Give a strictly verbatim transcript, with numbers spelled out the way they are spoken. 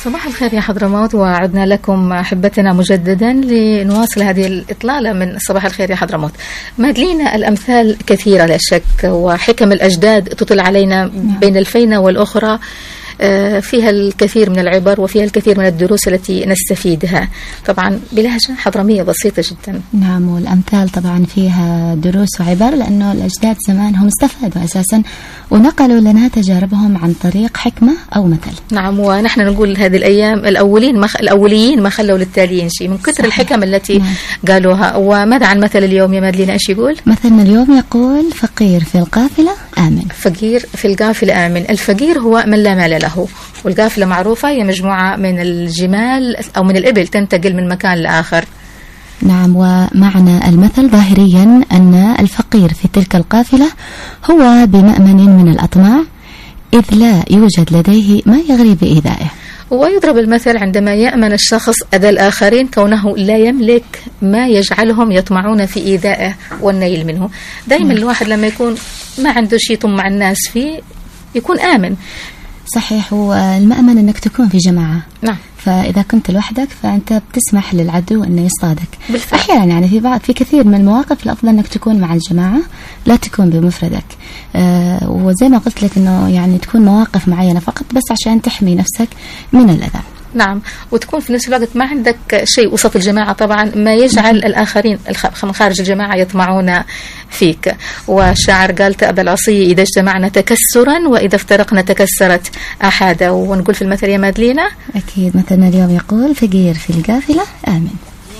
صباح الخير يا حضرموت، وعدنا لكم أحبتنا مجددا لنواصل هذه الإطلالة من صباح الخير يا حضرموت. مادلينا الأمثال كثيرة لا شك، وحكم الأجداد تطل علينا بين الفينة والأخرى، فيها الكثير من العبر وفيها الكثير من الدروس التي نستفيدها، طبعا بلهجة حضرمية بسيطة جدا. نعم، والأمثال طبعا فيها دروس وعبر، لأنه الأجداد زمان هم استفادوا أساسا ونقلوا لنا تجاربهم عن طريق حكمة أو مثل. نعم، ونحن نقول هذه الأيام الأولين مخ... الأوليين ما خلوا للتاليين شيء من كثر صحيح. الحكم التي نعم. قالوها. وماذا عن مثل اليوم يا مادلينا، إيش يقول؟ مثلنا اليوم يقول: فقير في القافلة آمن. فقير في القافلة آمن. الفقير هو من لا مال له، والقافلة معروفة هي مجموعة من الجمال أو من الإبل تنتقل من مكان لآخر. نعم، ومعنى المثل ظاهريا أن الفقير في تلك القافلة هو بمأمن من الأطماع، إذ لا يوجد لديه ما يغري بإيذائه. ويضرب المثل عندما يأمن الشخص أذى الآخرين، كونه لا يملك ما يجعلهم يطمعون في إيذائه والنيل منه. دائما الواحد لما يكون ما عنده شيء يطمع الناس فيه يكون آمن. صحيح، والمأمن أنك تكون في جماعة. نعم، فإذا كنت لوحدك فأنت بتسمح للعدو أنه يصطادك. بالفعل. أحيانا يعني في بعض في كثير من المواقف الأفضل أنك تكون مع الجماعة، لا تكون بمفردك. آه وزي ما قلت لك أنه يعني تكون مواقف معينة فقط بس عشان تحمي نفسك من الأذى. نعم، وتكون في نفس الوقت ما عندك شيء وسط الجماعة طبعا ما يجعل الآخرين من خارج الجماعة يطمعون فيك. والشاعر قال: تأبى العصي إذا اجتمعنا تكسرا وإذا افترقنا تكسرت أحدا. ونقول في المثل يا مادلينا، أكيد مثلنا اليوم يقول: فقير في القافلة آمن.